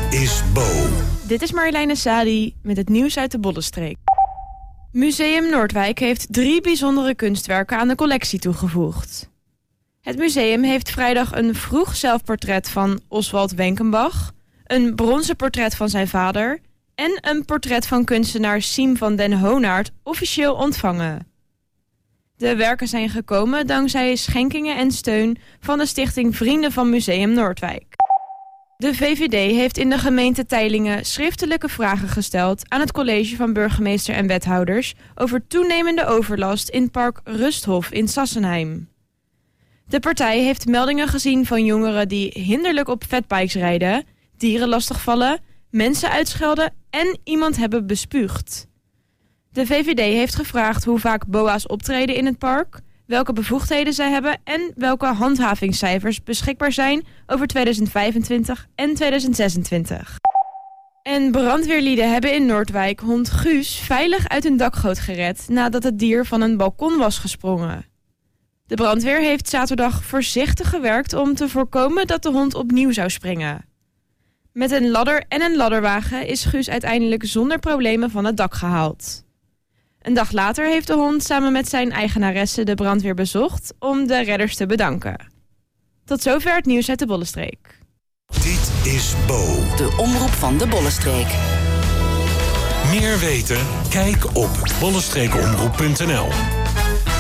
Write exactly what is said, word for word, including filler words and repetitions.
is Bo. Dit is Marjoleine Sadi met het nieuws uit de Bollenstreek. Museum Noordwijk heeft drie bijzondere kunstwerken aan de collectie toegevoegd. Het museum heeft vrijdag een vroeg zelfportret van Oswald Wenkenbach, een bronzen portret van zijn vader en een portret van kunstenaar Siem van den Hoonaert officieel ontvangen. De werken zijn gekomen dankzij schenkingen en steun van de stichting Vrienden van Museum Noordwijk. De V V D heeft in de gemeente Teylingen schriftelijke vragen gesteld aan het college van burgemeester en wethouders over toenemende overlast in park Rusthof in Sassenheim. De partij heeft meldingen gezien van jongeren die hinderlijk op fatbikes rijden, dieren lastigvallen, mensen uitschelden en iemand hebben bespuugd. De V V D heeft gevraagd hoe vaak B O A's optreden in het park, welke bevoegdheden zij hebben en welke handhavingscijfers beschikbaar zijn over tweeduizend vijfentwintig en tweeduizend zesentwintig. En brandweerlieden hebben in Noordwijk hond Guus veilig uit een dakgoot gered nadat het dier van een balkon was gesprongen. De brandweer heeft zaterdag voorzichtig gewerkt om te voorkomen dat de hond opnieuw zou springen. Met een ladder en een ladderwagen is Guus uiteindelijk zonder problemen van het dak gehaald. Een dag later heeft de hond samen met zijn eigenaresse de brandweer bezocht om de redders te bedanken. Tot zover het nieuws uit de Bollenstreek. Dit is Bo. De omroep van de Bollenstreek. Meer weten? Kijk op bollenstreekomroep punt n l.